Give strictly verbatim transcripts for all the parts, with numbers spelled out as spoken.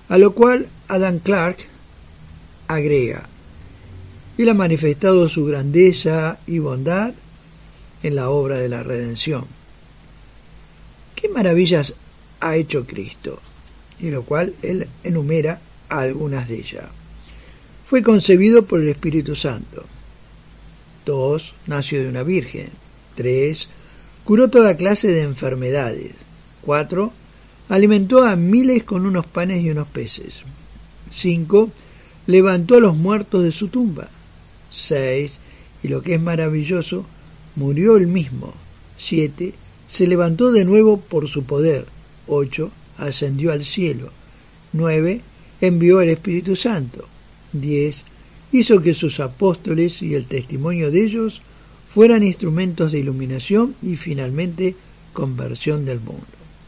A lo cual Adam Clarke agrega: Él ha manifestado su grandeza y bondad en la obra de la redención. ¿Qué maravillas ha hecho Cristo? Y lo cual él enumera algunas de ellas. Fue concebido por el Espíritu Santo. Dos, nació de una virgen. Tres, curó toda clase de enfermedades. Cuatro, alimentó a miles con unos panes y unos peces. Cinco, levantó a los muertos de su tumba. Seis, y lo que es maravilloso, murió él mismo. Siete, se levantó de nuevo por su poder. Ocho, ascendió al cielo. Nueve, envió al Espíritu Santo. Diez, hizo que sus apóstoles y el testimonio de ellos fueran instrumentos de iluminación y finalmente conversión del mundo.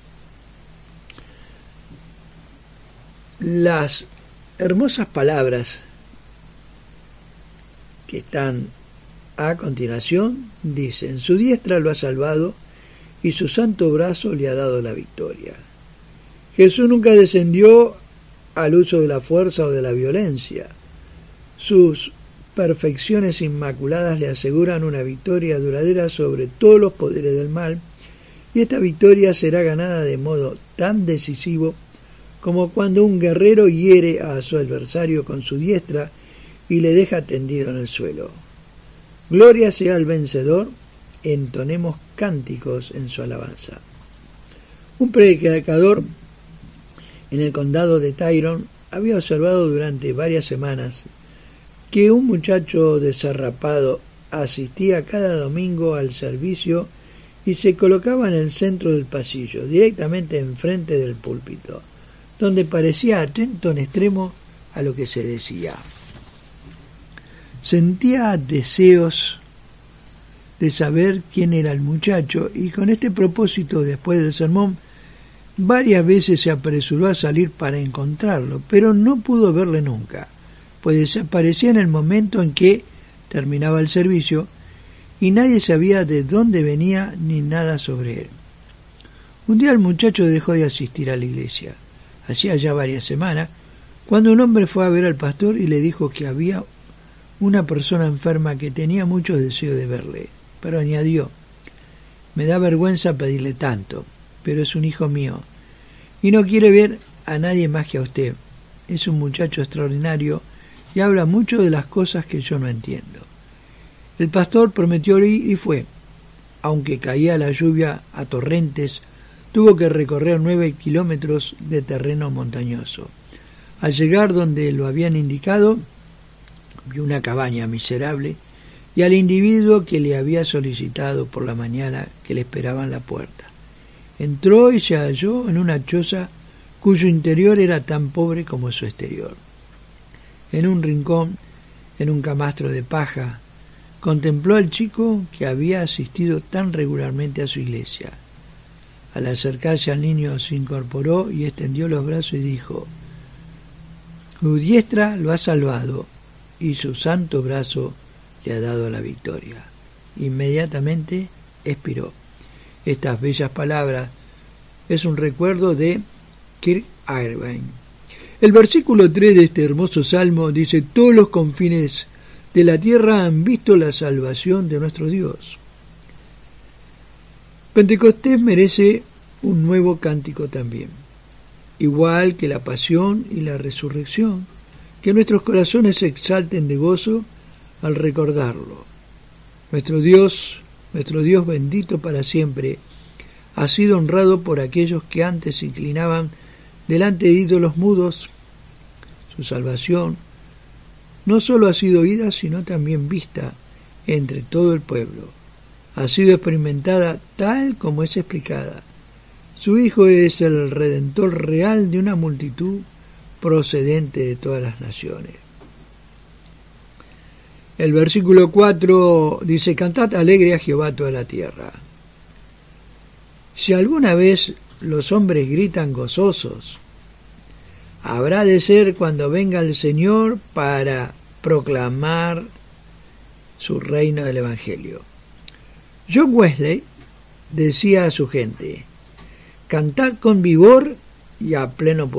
Las hermosas palabras que están a continuación dicen: su diestra lo ha salvado y su santo brazo le ha dado la victoria. Jesús nunca descendió al uso de la fuerza o de la violencia. Sus perfecciones inmaculadas le aseguran una victoria duradera sobre todos los poderes del mal, y esta victoria será ganada de modo tan decisivo como cuando un guerrero hiere a su adversario con su diestra y le deja tendido en el suelo. Gloria sea al vencedor, entonemos cánticos en su alabanza. Un predicador en el condado de Tyrone había observado durante varias semanas que un muchacho desarrapado asistía cada domingo al servicio y se colocaba en el centro del pasillo, directamente enfrente del púlpito, donde parecía atento en extremo a lo que se decía. Sentía deseos de saber quién era el muchacho y con este propósito, después del sermón, varias veces se apresuró a salir para encontrarlo, pero no pudo verle nunca, pues desaparecía en el momento en que terminaba el servicio y nadie sabía de dónde venía ni nada sobre él. Un día el muchacho dejó de asistir a la iglesia, hacía ya varias semanas, cuando un hombre fue a ver al pastor y le dijo que había una persona enferma que tenía mucho deseo de verle, pero añadió: me da vergüenza pedirle tanto, pero es un hijo mío y no quiere ver a nadie más que a usted. Es un muchacho extraordinario y habla mucho de las cosas que yo no entiendo. El pastor prometió ir y fue. Aunque caía la lluvia a torrentes, tuvo que recorrer nueve kilómetros de terreno montañoso. Al llegar donde lo habían indicado, vio una cabaña miserable y al individuo que le había solicitado por la mañana que le esperaba en la puerta. Entró y se halló en una choza cuyo interior era tan pobre como su exterior. En un rincón, en un camastro de paja, contempló al chico que había asistido tan regularmente a su iglesia. Al acercarse al niño se incorporó y extendió los brazos y dijo: su diestra lo ha salvado y su santo brazo le ha dado la victoria. Inmediatamente expiró. Estas bellas palabras es un recuerdo de Kirk Irvine. El versículo tres de este hermoso salmo dice: todos los confines de la tierra han visto la salvación de nuestro Dios. Pentecostés merece un nuevo cántico también, igual que la pasión y la resurrección, que nuestros corazones se exalten de gozo al recordarlo. Nuestro Dios, nuestro Dios bendito para siempre, ha sido honrado por aquellos que antes se inclinaban delante de ídolos mudos. Su salvación no solo ha sido oída, sino también vista entre todo el pueblo. Ha sido experimentada tal como es explicada. Su Hijo es el Redentor real de una multitud procedente de todas las naciones. El versículo cuatro dice: cantad alegre a Jehová toda la tierra. Si alguna vez los hombres gritan gozosos, habrá de ser cuando venga el Señor para proclamar su reino del Evangelio. John Wesley decía a su gente: cantad con vigor y a pleno pulmón.